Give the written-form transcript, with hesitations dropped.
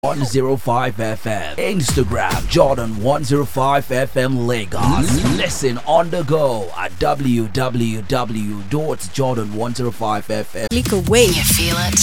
105 FM. Instagram Jordan 105 FM Lagos. Listen on the go at www.jordan105fm. Click away. You feel it?